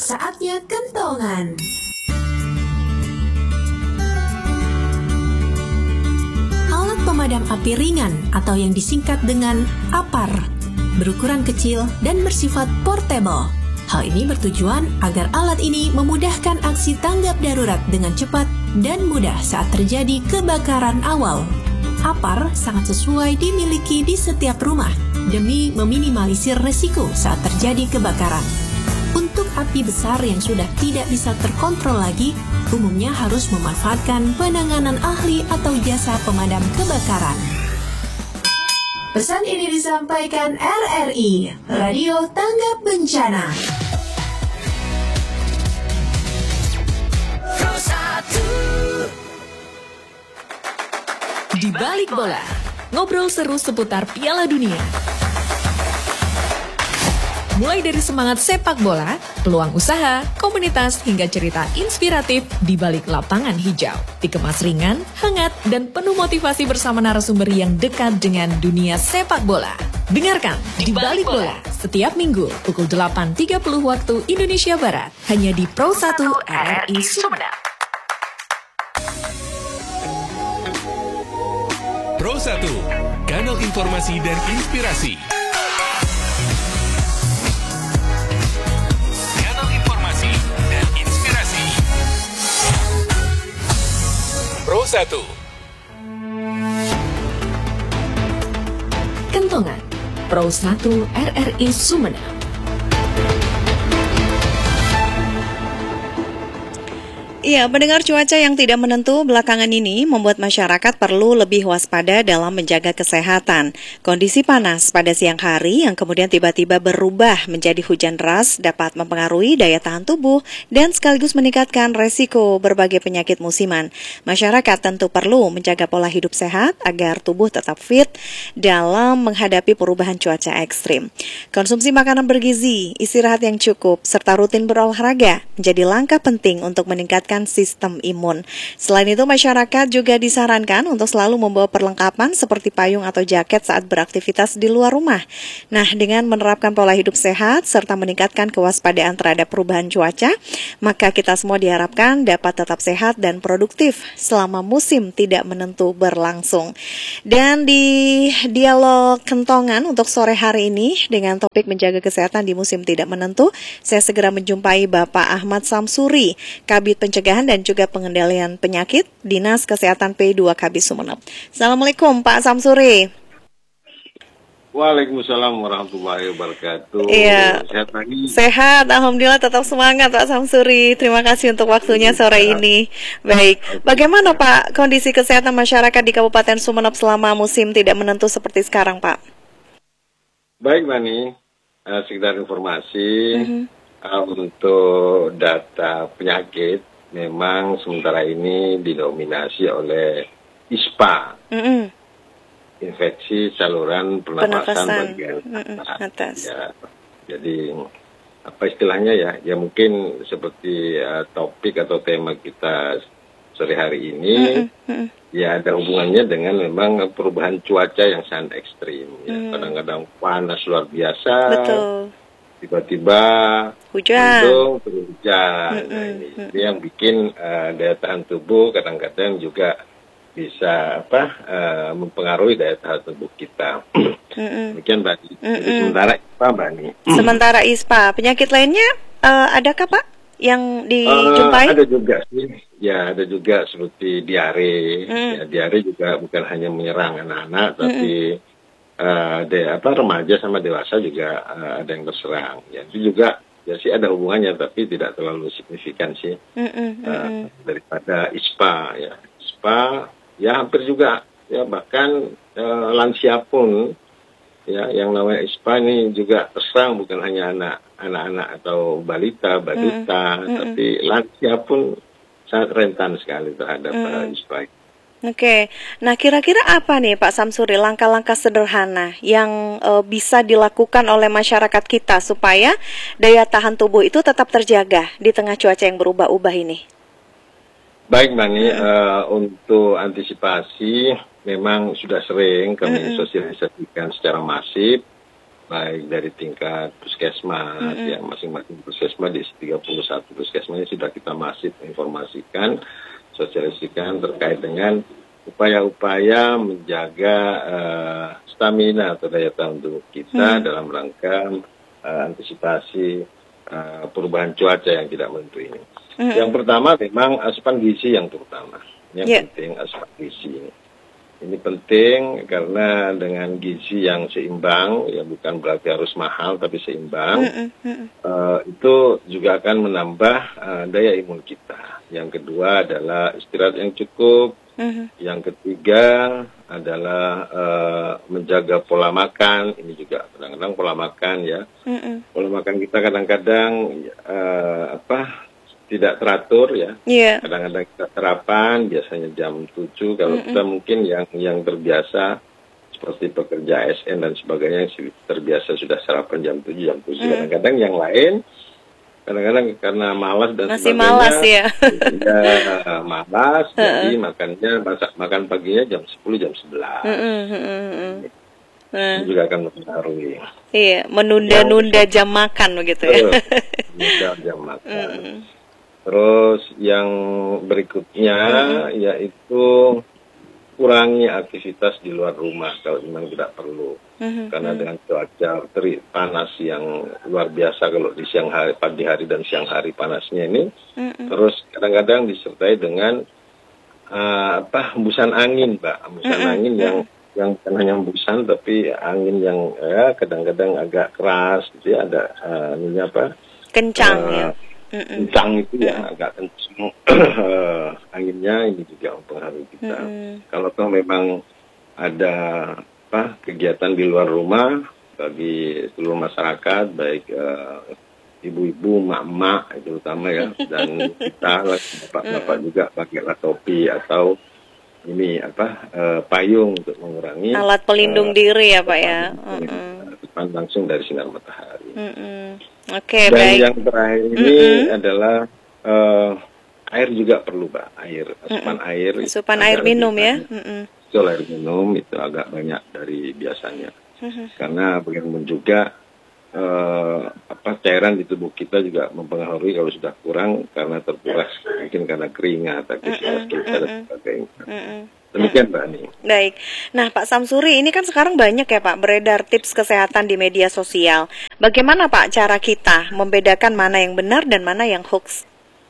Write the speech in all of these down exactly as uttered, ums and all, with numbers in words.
Saatnya kentongan. Alat pemadam api ringan atau yang disingkat dengan A P A R berukuran kecil dan bersifat portable. Hal ini bertujuan agar alat ini memudahkan aksi tanggap darurat dengan cepat dan mudah saat terjadi kebakaran awal. A P A R sangat sesuai dimiliki di setiap rumah demi meminimalisir resiko saat terjadi kebakaran. Untuk api besar yang sudah tidak bisa terkontrol lagi, umumnya harus memanfaatkan penanganan ahli atau jasa pemadam kebakaran. Pesan ini disampaikan R R I, Radio Tanggap Bencana. Di Balik Bola, ngobrol seru seputar Piala Dunia. Mulai dari semangat sepak bola, peluang usaha, komunitas, hingga cerita inspiratif di balik lapangan hijau. Dikemas ringan, hangat, dan penuh motivasi bersama narasumber yang dekat dengan dunia sepak bola. Dengarkan Di Balik Bola setiap minggu pukul delapan tiga puluh waktu Indonesia Barat, hanya di Pro satu R R I Sumedang. Pro satu, kanal informasi dan inspirasi. Kanal informasi dan inspirasi. Pro satu. Kentongan Pro satu R R I Sumedang. Iya, mendengar cuaca yang tidak menentu belakangan ini membuat masyarakat perlu lebih waspada dalam menjaga kesehatan. Kondisi panas pada siang hari yang kemudian tiba-tiba berubah menjadi hujan deras dapat mempengaruhi daya tahan tubuh dan sekaligus meningkatkan resiko berbagai penyakit musiman. Masyarakat tentu perlu menjaga pola hidup sehat agar tubuh tetap fit dalam menghadapi perubahan cuaca ekstrim. Konsumsi makanan bergizi, istirahat yang cukup, serta rutin berolahraga menjadi langkah penting untuk meningkatkan sistem imun. Selain itu, masyarakat juga disarankan untuk selalu membawa perlengkapan seperti payung atau jaket saat beraktivitas di luar rumah. Nah, dengan menerapkan pola hidup sehat serta meningkatkan kewaspadaan terhadap perubahan cuaca, maka kita semua diharapkan dapat tetap sehat dan produktif selama musim tidak menentu berlangsung. Dan di dialog kentongan untuk sore hari ini dengan topik menjaga kesehatan di musim tidak menentu, saya segera menjumpai Bapak Ahmad Samsuri, Kabid Pencegahan dan juga Pengendalian Penyakit Dinas Kesehatan P dua K B Sumeneb. Assalamualaikum Pak Samsuri. Waalaikumsalam warahmatullahi wabarakatuh. Iya. Sehat lagi? Sehat, alhamdulillah, tetap semangat Pak Samsuri. Terima kasih untuk waktunya sore ini. Baik, bagaimana Pak kondisi kesehatan masyarakat di Kabupaten Sumeneb selama musim tidak menentu seperti sekarang Pak? Baik Bani, uh, sekedar informasi. Mm-hmm. uh, Untuk data penyakit memang sementara ini didominasi oleh I S P A, mm-hmm. infeksi saluran pernapasan bagian atas. atas. Ya, jadi apa istilahnya ya? Ya mungkin seperti uh, topik atau tema kita sore hari ini, mm-hmm. ya ada hubungannya dengan memang perubahan cuaca yang sangat ekstrim. Ya, mm. kadang-kadang panas luar biasa. Betul. Tiba-tiba hujan, terus hujan. Mm-hmm. Nah, ini, ini yang bikin uh, daya tahan tubuh kadang-kadang juga bisa apa uh, mempengaruhi daya tahan tubuh kita. Mm-hmm. Demikian Mbak. Mm-hmm. Jadi sementara I S P A Mbak nih. Sementara I S P A, penyakit lainnya uh, adakah Pak yang dijumpai? Uh, ada juga sih. Ya ada juga seperti diare. Mm. Ya, diare juga bukan hanya menyerang anak-anak, mm-hmm. tapi Uh, de, apa remaja sama dewasa juga uh, ada yang terserang. Ya, itu juga ya sih ada hubungannya tapi tidak terlalu signifikan sih. Mm-mm, uh, mm-mm. Daripada I S P A ya. I S P A ya hampir juga ya bahkan uh, lansia pun ya yang namanya I S P A ini juga terserang bukan hanya anak anak-anak atau balita, balita, mm-mm, tapi lansia pun sangat rentan sekali terhadap uh, I S P A. Oke, nah kira-kira apa nih Pak Samsuri langkah-langkah sederhana yang e, bisa dilakukan oleh masyarakat kita supaya daya tahan tubuh itu tetap terjaga di tengah cuaca yang berubah-ubah ini? Baik Mani, hmm. uh, untuk antisipasi memang sudah sering kami hmm. sosialisasikan secara masif baik dari tingkat puskesmas, mm-hmm. ya masing-masing puskesmas di tiga puluh satu puskesmas ini sudah kita masif informasikan, sosialisasikan terkait dengan upaya-upaya menjaga uh, stamina atau daya tahan tubuh kita mm-hmm. dalam rangka uh, antisipasi uh, perubahan cuaca yang tidak menentu ini. Mm-hmm. Yang pertama memang asupan gizi yang terutama, yang yeah. penting asupan gizi ini. Ini penting karena dengan gizi yang seimbang, ya bukan berarti harus mahal tapi seimbang, mm -mm. Uh, itu juga akan menambah uh, daya imun kita. Yang kedua adalah istirahat yang cukup. Mm -hmm. Yang ketiga adalah uh, menjaga pola makan. Ini juga kadang-kadang pola makan ya. Mm -mm. Pola makan kita kadang-kadang uh, apa? tidak teratur ya, yeah. kadang-kadang kita sarapan biasanya jam tujuh, kalau mm-hmm. kita mungkin yang yang terbiasa seperti pekerja A S N dan sebagainya yang terbiasa sudah sarapan jam tujuh, jam tujuh, mm. kadang-kadang yang lain, kadang-kadang karena malas dan masih sebagainya, malas ya, ya malas, uh-uh. jadi makannya, masak, makan paginya jam sepuluh, jam sebelas, mm-hmm. Ini juga akan mempengaruhi. Iya, menunda-nunda jam makan begitu ya. Menunda jam makan. Mm. Terus yang berikutnya mm-hmm. yaitu kurangi aktivitas di luar rumah kalau memang tidak perlu. Mm-hmm. Karena dengan cuaca terik panas yang luar biasa kalau di siang hari, pagi hari dan siang hari panasnya ini. Mm-hmm. Terus kadang-kadang disertai dengan uh, apa hembusan angin, Mbak. Hembusan mm-hmm. angin yang yang bukan hanya hembusan tapi angin yang ya kadang-kadang agak keras gitu ya, ada uh, ini apa? Kencang uh, ya. Kencang itu ya, mm-hmm. agak kencang uh, anginnya, ini juga mempengaruhi kita. Mm-hmm. Kalau toh memang ada apa kegiatan di luar rumah bagi seluruh masyarakat, baik uh, ibu-ibu, mak-mak terutama ya, dan kita bapak-bapak mm-hmm. juga pakailah topi atau ini apa uh, payung untuk mengurangi alat pelindung uh, diri ya Pak ya. Mm-hmm. Langsung dari sinar matahari. Mm-hmm. Oke, okay, dan baik. yang terakhir ini mm-hmm. adalah uh, air juga perlu, Pak. Air, asupan mm-hmm. air. Asupan air minum ya. Mm-hmm. Betul, air minum itu agak banyak dari biasanya. Mm-hmm. Karena bagaimanapun juga uh, apa cairan di tubuh kita juga mempengaruhi kalau sudah kurang karena terkuras, mungkin karena keringat, aktivitas mm-hmm. kita dan sebagainya. Mm-hmm. Demikian Mbak Ani. Baik. Nah Pak Samsuri, ini kan sekarang banyak ya Pak beredar tips kesehatan di media sosial. Bagaimana Pak cara kita membedakan mana yang benar dan mana yang hoax?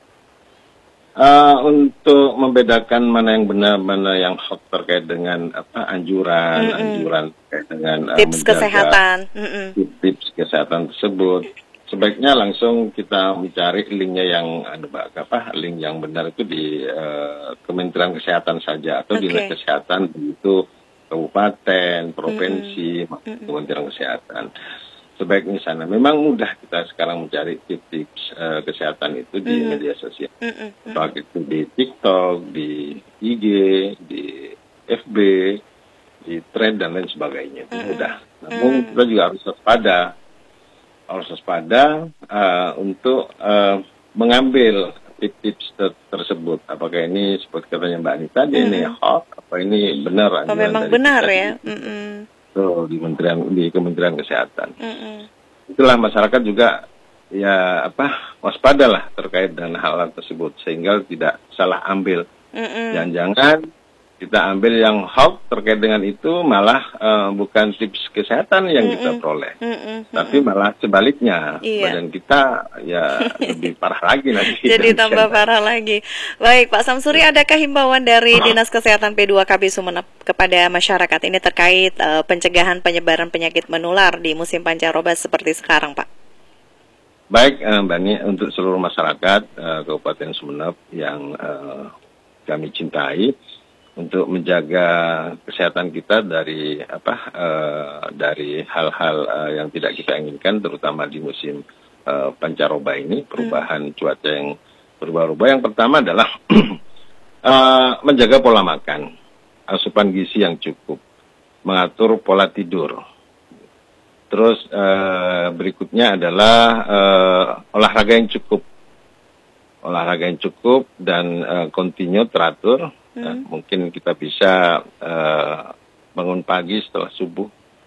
Uh, untuk membedakan mana yang benar, mana yang hoax terkait dengan apa anjuran, mm-hmm. anjuran terkait dengan uh, tips kesehatan, mm-hmm. tips kesehatan tersebut. Sebaiknya langsung kita mencari linknya yang ada apa link yang benar itu di uh, Kementerian Kesehatan saja atau okay. Dinas Kesehatan itu kabupaten, provinsi, mm-hmm. Kementerian Kesehatan. Sebaiknya sana. Memang mudah kita sekarang mencari tips-tips uh, kesehatan itu di mm-hmm. media sosial. Mm-hmm. Baik itu di TikTok, di I G, di F B, di Thread dan lain sebagainya. Itu mm-hmm. mudah. Namun mm-hmm. kita juga harus waspada. harus waspada uh, untuk uh, mengambil tips-tips ter tersebut. Apakah ini seperti katanya Mbak Anita, mm-hmm. ini hoax, apa ini benar? Oh, memang benar ya? Mm-hmm. So, di Kementerian di Kementerian Kesehatan. Mm-hmm. Itulah masyarakat juga ya apa waspadalah terkait dengan hal tersebut sehingga tidak salah ambil. Mm-hmm. Jangan-jangan kita ambil yang hoax terkait dengan itu malah uh, bukan tips kesehatan yang mm-mm. kita peroleh, mm-mm. tapi malah sebaliknya, iya. badan kita ya lebih parah lagi nanti. Jadi tambah parah lagi. Baik Pak Samsuri, adakah himbauan dari Dinas Kesehatan P dua K B Sumeneb kepada masyarakat ini terkait uh, pencegahan penyebaran penyakit menular di musim pancaroba seperti sekarang Pak? Baik uh, Mbak Ni, untuk seluruh masyarakat uh, Kabupaten Sumeneb yang uh, kami cintai, untuk menjaga kesehatan kita dari apa uh, dari hal-hal uh, yang tidak kita inginkan, terutama di musim uh, pancaroba ini, perubahan hmm. cuaca yang berubah-ubah. Yang pertama adalah uh, menjaga pola makan, asupan gizi yang cukup, mengatur pola tidur. Terus uh, berikutnya adalah uh, olahraga yang cukup, olahraga yang cukup dan uh, kontinu teratur. Nah, hmm. mungkin kita bisa uh, bangun pagi setelah subuh,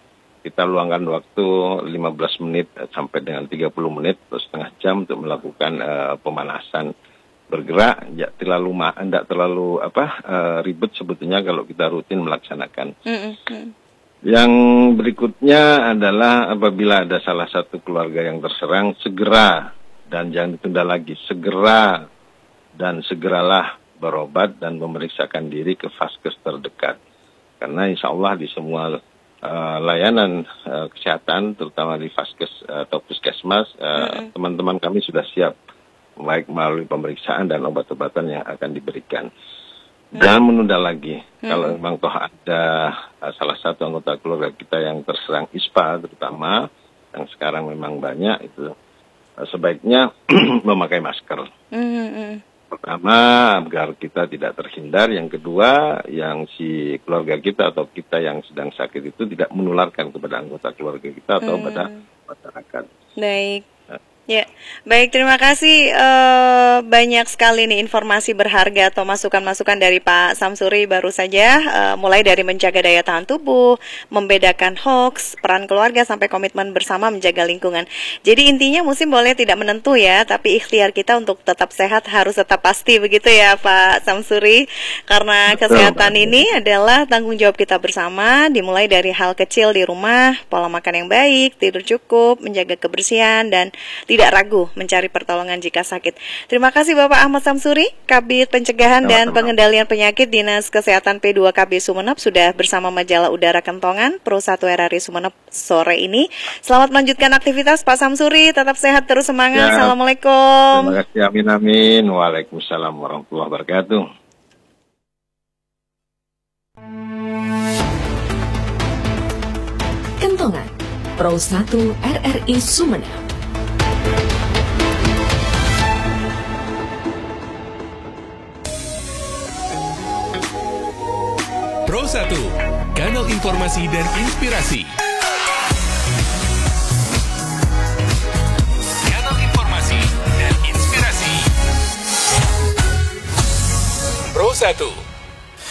kita luangkan waktu lima belas menit sampai dengan tiga puluh menit atau setengah jam untuk melakukan uh, pemanasan bergerak. Ya, terlalu ma- tidak terlalu apa uh, ribet sebetulnya kalau kita rutin melaksanakan. Mm-hmm. Yang berikutnya adalah apabila ada salah satu keluarga yang terserang, segera dan jangan ditunda lagi, segera dan segeralah berobat dan memeriksakan diri ke vaskes terdekat. Karena insya Allah di semua Uh, layanan uh, kesehatan, terutama di vaskes uh, atau puskesmas, uh, mm-hmm. teman-teman kami sudah siap, baik melalui pemeriksaan dan obat-obatan yang akan diberikan. Mm-hmm. Jangan menunda lagi. Mm-hmm. Kalau memang toh ada uh, salah satu anggota keluarga kita yang terserang ispa, terutama yang sekarang memang banyak, itu uh, sebaiknya memakai masker. Mm-hmm. Pertama, agar kita tidak terhindar. Yang kedua, yang si keluarga kita atau kita yang sedang sakit itu tidak menularkan kepada anggota keluarga kita atau hmm. pada masyarakat. Baik. Ya, baik, terima kasih. Uh, banyak sekali nih informasi berharga atau masukan-masukan dari Pak Samsuri baru saja, uh, mulai dari menjaga daya tahan tubuh, membedakan hoax, peran keluarga, sampai komitmen bersama menjaga lingkungan. Jadi intinya musim boleh tidak menentu ya, tapi ikhtiar kita untuk tetap sehat harus tetap pasti, begitu ya Pak Samsuri. Karena kesehatan ini adalah tanggung jawab kita bersama, dimulai dari hal kecil di rumah, pola makan yang baik, tidur cukup, menjaga kebersihan, dan tidak ragu mencari pertolongan jika sakit. Terima kasih Bapak Ahmad Samsuri, Kabid Pencegahan Sama-sama. dan Pengendalian Penyakit Dinas Kesehatan P dua K B Sumeneb, sudah bersama Majalah Udara Kentongan Pro satu R R I Sumeneb sore ini. Selamat melanjutkan aktivitas Pak Samsuri, tetap sehat terus, semangat. Ya. Assalamualaikum. Terima kasih, amin amin. Waalaikumsalam warahmatullahi wabarakatuh. Kentongan Pro satu R R I Sumeneb. Pro satu, kanal informasi dan inspirasi. Kanal informasi dan inspirasi. Pro satu.